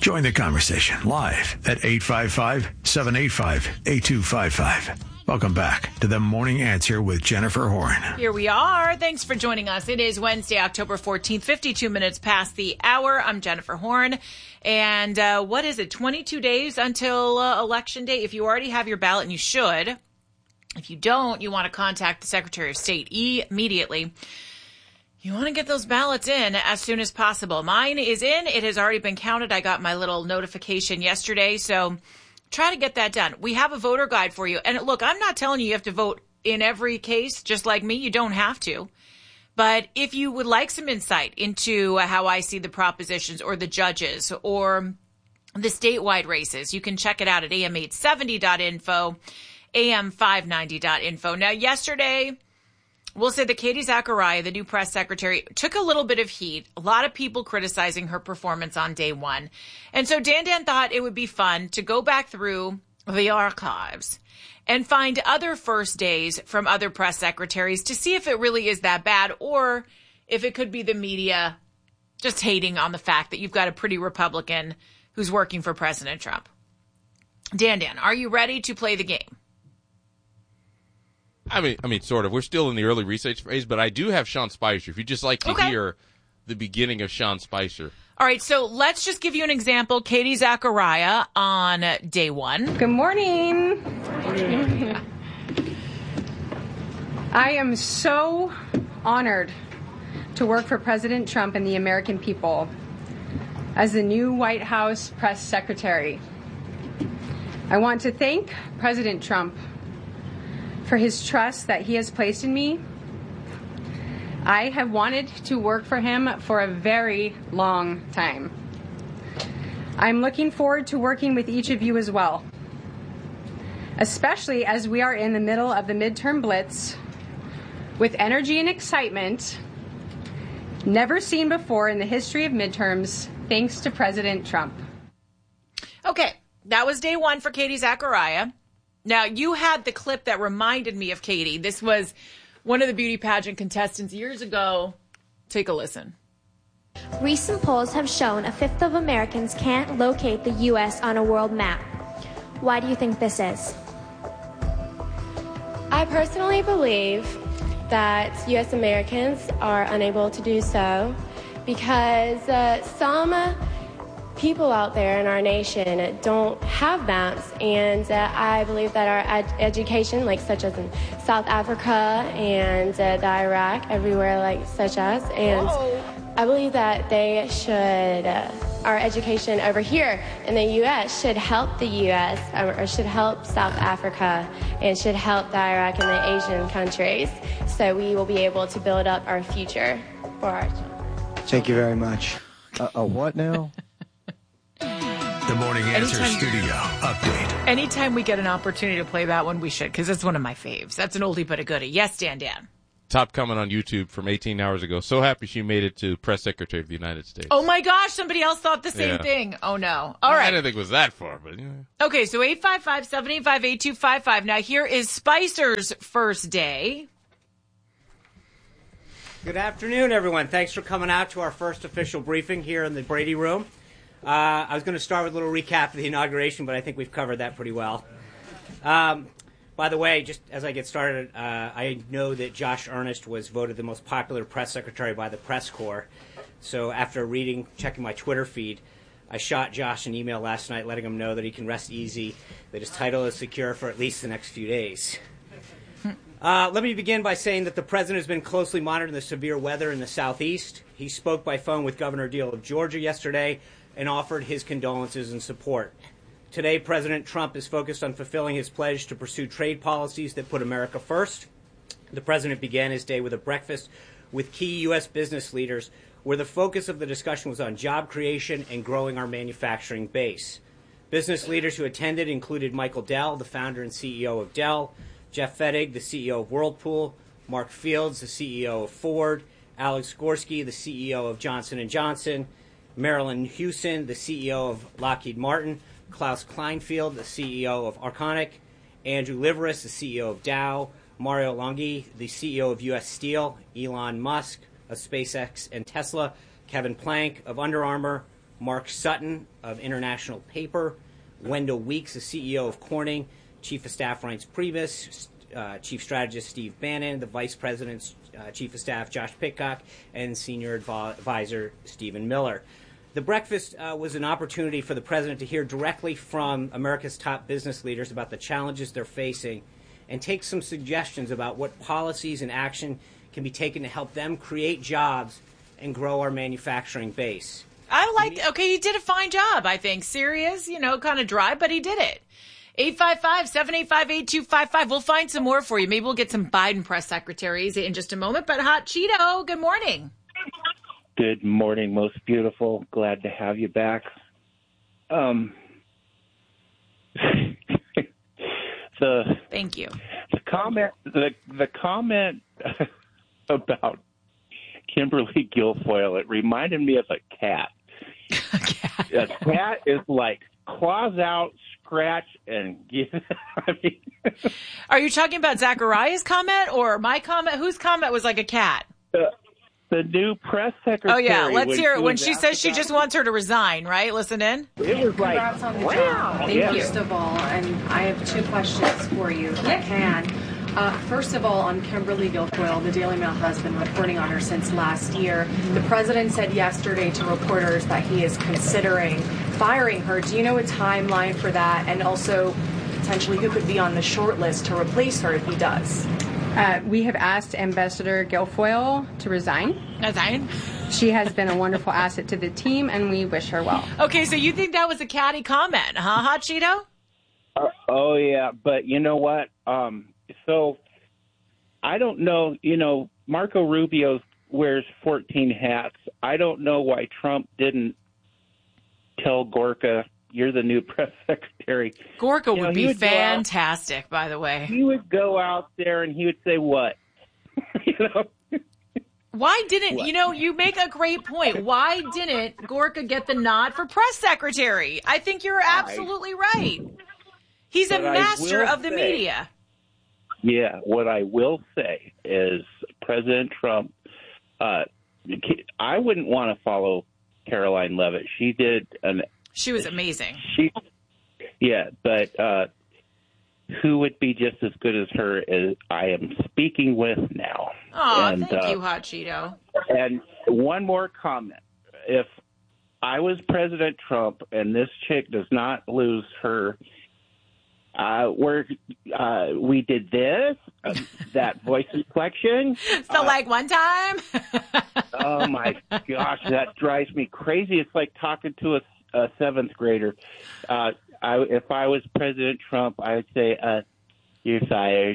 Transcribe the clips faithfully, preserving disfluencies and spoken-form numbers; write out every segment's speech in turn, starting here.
Join the conversation live at eight five five, seven eight five, eight two five five. Welcome back to The Morning Answer with Jennifer Horn. Here we are. Thanks for joining us. It is Wednesday, October fourteenth, fifty-two minutes past the hour. I'm Jennifer Horn. And uh, what is it, twenty-two days until uh, Election Day? If you already have your ballot, and you should, if you don't, you want to contact the Secretary of State immediately. You want to get those ballots in as soon as possible. Mine is in. It has already been counted. I got my little notification yesterday, so try to get that done. We have a voter guide for you. And look, I'm not telling you you have to vote in every case, just like me. You don't have to. But if you would like some insight into how I see the propositions or the judges or the statewide races, you can check it out at A M eight seventy dot info, A M five ninety dot info. Now, yesterday, we'll say that Katie Zachariah, the new press secretary, took a little bit of heat. A lot of people criticizing her performance on day one. And so Dan Dan thought it would be fun to go back through the archives and find other first days from other press secretaries to see if it really is that bad or if it could be the media just hating on the fact that you've got a pretty Republican who's working for President Trump. Dan Dan, are you ready to play the game? I mean, I mean, sort of. We're still in the early research phase, but I do have Sean Spicer. If you'd just like to okay. hear the beginning of Sean Spicer. All right, so let's just give you an example. Katie Zachariah on day one. Good morning. I am so honored to work for President Trump and the American people as the new White House press secretary. I want to thank President Trump for his trust that he has placed in me. I have wanted to work for him for a very long time. I'm looking forward to working with each of you as well, especially as we are in the middle of the midterm blitz with energy and excitement never seen before in the history of midterms, thanks to President Trump. Okay, that was day one for Katie Zachariah. Now, you had the clip that reminded me of Katie. This was one of the beauty pageant contestants years ago. Take a listen. Recent polls have shown a fifth of Americans can't locate the U S on a world map. Why do you think this is? I personally believe that U S Americans are unable to do so because uh, some people out there in our nation don't have maps, and uh, I believe that our ed- education, like such as in South Africa and uh, the Iraq, everywhere like such as, and Whoa. I believe that they should, uh, our education over here in the U S should help the U S or should help South Africa and should help the Iraq and the Asian countries, so we will be able to build up our future for our children. Thank you very much. Uh, a what now? The Morning Answer anytime, Studio update. Anytime we get an opportunity to play that one, we should, because it's one of my faves. That's an oldie but a goodie. Yes, Dan Dan. Top comment on YouTube from eighteen hours ago. So happy she made it to Press Secretary of the United States. Oh my gosh, somebody else thought the same yeah. thing. Oh no. All right. I didn't think it was that far, but yeah. Okay, so eight five five, seven eight five, eight two five five. Now here is Spicer's first day. Good afternoon, everyone. Thanks for coming out to our first official briefing here in the Brady Room. Uh, I was going to start with a little recap of the inauguration, but I think we've covered that pretty well. Um, by the way, just as I get started, uh, I know that Josh Earnest was voted the most popular press secretary by the press corps. So after reading, checking my Twitter feed, I shot Josh an email last night letting him know that he can rest easy, that his title is secure for at least the next few days. Uh, let me begin by saying that the president has been closely monitoring the severe weather in the southeast. He spoke by phone with Governor Deal of Georgia yesterday and offered his condolences and support. Today, President Trump is focused on fulfilling his pledge to pursue trade policies that put America first. The president began his day with a breakfast with key U S business leaders, where the focus of the discussion was on job creation and growing our manufacturing base. Business leaders who attended included Michael Dell, the founder and C E O of Dell, Jeff Fettig, the C E O of Whirlpool, Mark Fields, the C E O of Ford, Alex Gorsky, the C E O of Johnson and Johnson, Marilyn Hewson, the C E O of Lockheed Martin, Klaus Kleinfeld, the C E O of Arconic, Andrew Liveris, the C E O of Dow, Mario Longhi, the C E O of U S Steel, Elon Musk of SpaceX and Tesla, Kevin Plank of Under Armour, Mark Sutton of International Paper, Wendell Weeks, the C E O of Corning, Chief of Staff Reince Priebus, uh, Chief Strategist Steve Bannon, the Vice President's uh, Chief of Staff Josh Pitcock, and Senior Advi- Advisor Stephen Miller. The breakfast uh, was an opportunity for the president to hear directly from America's top business leaders about the challenges they're facing and take some suggestions about what policies and action can be taken to help them create jobs and grow our manufacturing base. I like, okay, he did a fine job, I think. Serious, you know, kind of dry, but he did it. eight five five, seven eight five, eight two five five. We'll find some more for you. Maybe we'll get some Biden press secretaries in just a moment. But Hot Cheeto, good morning. Good morning, most beautiful. Glad to have you back. Um, the Thank you. The comment, the the comment about Kimberly Guilfoyle, it reminded me of a cat. A cat. A cat is like claws out, scratch, and give. I mean, are you talking about Zachariah's comment or my comment? Whose comment was like a cat? Uh, The new press secretary. Oh, yeah. Let's hear it. When she she says she just wants her to resign, right? Listen in. It was like, Congrats on the wow. job. Thank Yeah. you. First of all, and I have two questions for you, if I can. Uh, first of all, on Kimberly Guilfoyle, the Daily Mail has been reporting on her since last year. The president said yesterday to reporters that he is considering firing her. Do you know a timeline for that? And also, potentially, who could be on the short list to replace her if he does? Uh, we have asked Ambassador Guilfoyle to resign. Resign? She has been a wonderful asset to the team, and we wish her well. Okay, so you think that was a catty comment, huh, Hot Cheeto? Uh, oh, yeah. But you know what? Um, so I don't know. You know, Marco Rubio wears fourteen hats. I don't know why Trump didn't tell Gorka, you're the new press secretary. Gorka You know, would he be would go out- fantastic, by the way. He would go out there and he would say, what? you know? Why didn't, What? you know, you make a great point. Why didn't Gorka get the nod for press secretary? I think you're absolutely right. He's a But I master will of the say- media. Yeah, what I will say is President Trump, uh, I wouldn't want to follow Caroline Leavitt. She did an She was amazing. She, yeah, but uh, who would be just as good as her as I am speaking with now? Oh, and, thank uh, you, Hot Cheeto. And one more comment. If I was President Trump and this chick does not lose her, uh, we're, uh, we did this, uh, that voice inflection. So, uh, like, one time? oh, my gosh, that drives me crazy. It's like talking to a a seventh grader. Uh, I, if I was President Trump, I would say, uh, "You're fired."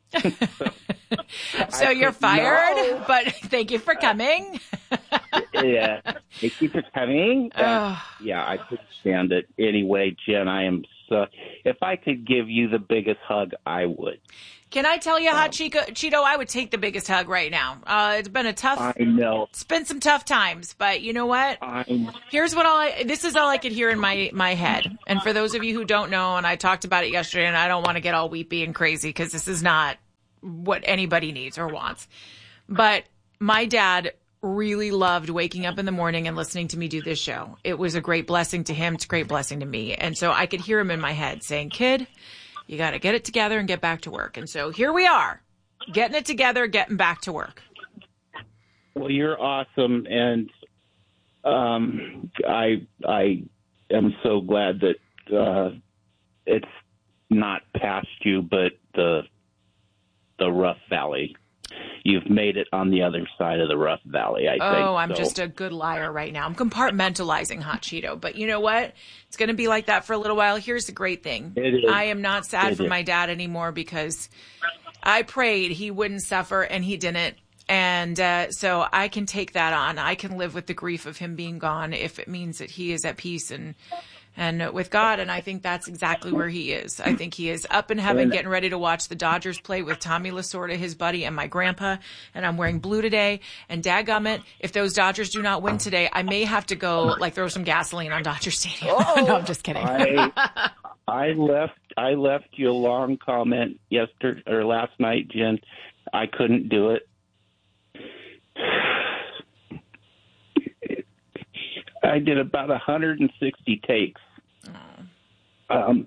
So I you're could- fired, no. but thank you for coming. Yeah, thank you for coming. Uh, Ugh. yeah, I couldn't stand it. Anyway, Jen, I am so. If I could give you the biggest hug, I would. Can I tell you, Hot Chico, Cheeto, I would take the biggest hug right now. Uh, it's been a tough, I know. it's been some tough times, but you know what? I Here's what all I, this is all I could hear in my, my head. And for those of you who don't know, and I talked about it yesterday, and I don't want to get all weepy and crazy because this is not what anybody needs or wants. But my dad really loved waking up in the morning and listening to me do this show. It was a great blessing to him. It's a great blessing to me. And so I could hear him in my head saying, kid, you got to get it together and get back to work. And so here we are, getting it together, getting back to work. Well, you're awesome, and um, I I am so glad that uh, it's not past you, but the the rough valley. You've made it on the other side of the rough valley, I think. Oh, I'm so. just a good liar right now. I'm compartmentalizing, Hot Cheeto. But you know what? It's going to be like that for a little while. Here's the great thing. It is. I am not sad It for is. my dad anymore because I prayed he wouldn't suffer and he didn't. And uh, so I can take that on. I can live with the grief of him being gone if it means that he is at peace and and with God. And I think that's exactly where he is. I think he is up in heaven getting ready to watch the Dodgers play with Tommy Lasorda, his buddy, and my grandpa. And I'm wearing blue today. And dadgummit, if those Dodgers do not win today, I may have to go like throw some gasoline on Dodger Stadium. no, I'm just kidding. I, I left I left you a long comment yesterday or last night, Jen. I couldn't do it. I did about one hundred sixty takes. Oh. Um,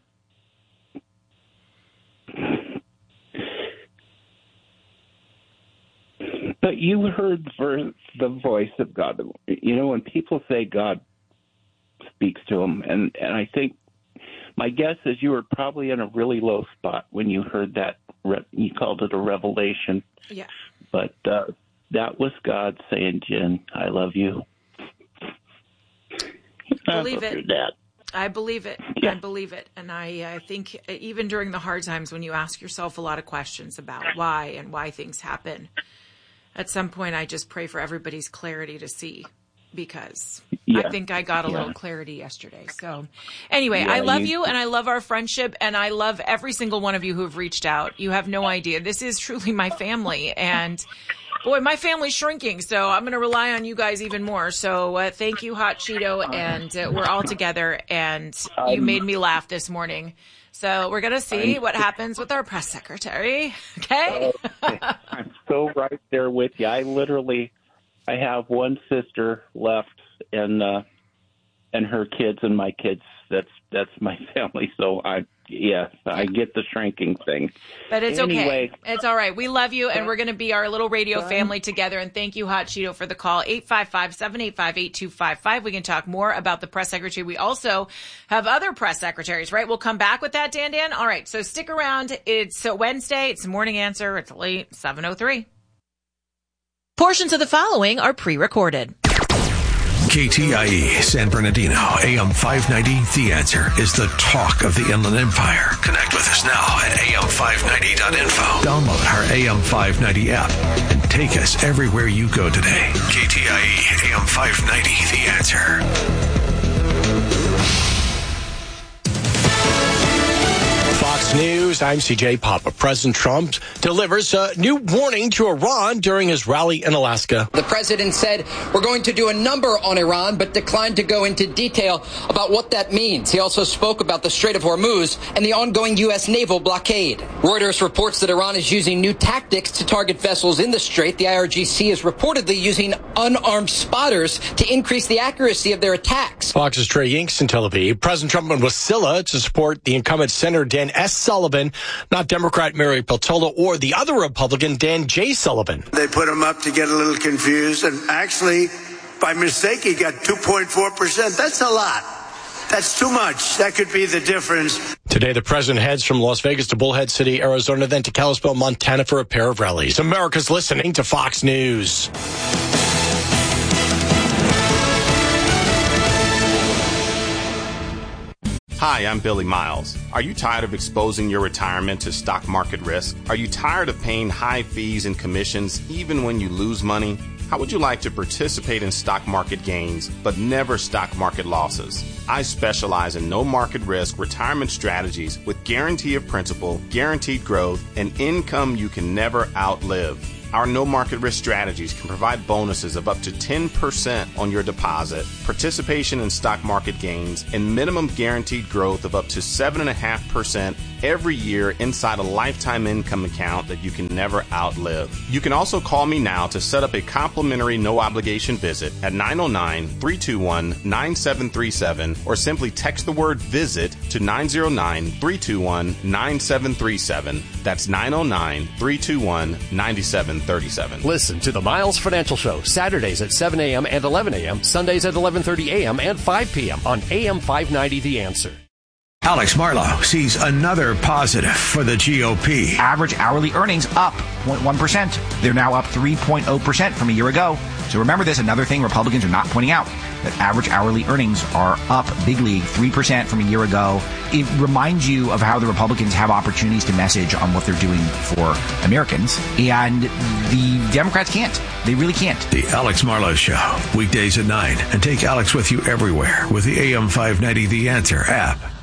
but you heard the, the voice of God. You know, when people say God speaks to them, and, and I think my guess is you were probably in a really low spot when you heard that. Re- you called it a revelation. Yeah. But uh, that was God saying, Jen, I love you. Believe I it. Your dad. I believe it. Yeah. I believe it. And I, I think even during the hard times when you ask yourself a lot of questions about why and why things happen, at some point I just pray for everybody's clarity to see, because yeah. I think I got a yeah. little clarity yesterday. So anyway, yeah, I love you, you and I love our friendship, and I love every single one of you who have reached out. You have no idea. This is truly my family, and boy, my family's shrinking, so I'm going to rely on you guys even more. So uh, thank you, Hot Cheeto, and uh, we're all together, and you made me laugh this morning. So we're going to see what happens with our press secretary, okay? I'm so right there with you. I literally, I have one sister left, and uh, and her kids and my kids. That's that's my family. So I, yeah, I get the shrinking thing. But it's anyway, okay. It's all right. We love you, and we're going to be our little radio family together. And thank you, Hot Cheeto, for the call. eight five five, seven eight five, eight two five five. We can talk more about the press secretary. We also have other press secretaries, right? We'll come back with that, Dan Dan. All right, so stick around. It's uh, Wednesday. It's Morning Answer. It's late, seven oh three. Portions of the following are pre-recorded. K T I E San Bernardino, A M five ninety. The Answer is the talk of the Inland Empire. Connect with us now at A M five ninety dot info. Download our A M five ninety app and take us everywhere you go today. K T I E A M five ninety. The Answer. Fox News, I'm C J Papa. President Trump delivers a new warning to Iran during his rally in Alaska. The president said, we're going to do a number on Iran, but declined to go into detail about what that means. He also spoke about the Strait of Hormuz and the ongoing U S naval blockade. Reuters reports that Iran is using new tactics to target vessels in the strait. The I R G C is reportedly using unarmed spotters to increase the accuracy of their attacks. Fox's Trey Yinks in Tel Aviv. President Trump in Wasilla to support the incumbent Senator Dan S. Sullivan, not Democrat Mary Peltola or the other Republican Dan J. Sullivan. They put him up to get a little confused, and actually, by mistake, he got two point four percent. That's a lot. That's too much. That could be the difference. Today, the president heads from Las Vegas to Bullhead City, Arizona, then to Kalispell, Montana for a pair of rallies. America's listening to Fox News. Hi, I'm Billy Miles. Are you tired of exposing your retirement to stock market risk? Are you tired of paying high fees and commissions even when you lose money? How would you like to participate in stock market gains, but never stock market losses? I specialize in no market risk retirement strategies with guarantee of principal, guaranteed growth, and income you can never outlive. Our no market risk strategies can provide bonuses of up to ten percent on your deposit, participation in stock market gains, and minimum guaranteed growth of up to seven point five percent every year inside a lifetime income account that you can never outlive. You can also call me now to set up a complimentary no obligation visit at nine oh nine, three two one, nine seven three seven or simply text the word visit to nine oh nine, three two one, nine seven three seven. That's nine oh nine, three two one, nine seven three seven. Listen to the Miles Financial Show Saturdays at seven a.m. and eleven a.m., Sundays at eleven thirty a.m. and five p.m. on A M five ninety The Answer. Alex Marlow sees another positive for the G O P. Average hourly earnings up zero point one percent. They're now up three point zero percent from a year ago. So remember this, another thing Republicans are not pointing out, that average hourly earnings are up big league, three percent from a year ago. It reminds you of how the Republicans have opportunities to message on what they're doing for Americans, and the Democrats can't. They really can't. The Alex Marlow Show, weekdays at nine. And take Alex with you everywhere with the A M five ninety The Answer app.